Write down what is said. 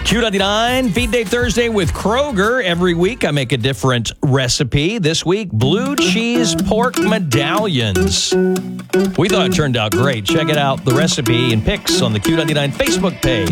Q99, Feed Day Thursday with Kroger. Every week I make a different recipe. This week, blue cheese pork medallions. We thought it turned out great. Check it out, the recipe and pics on the Q99 Facebook page.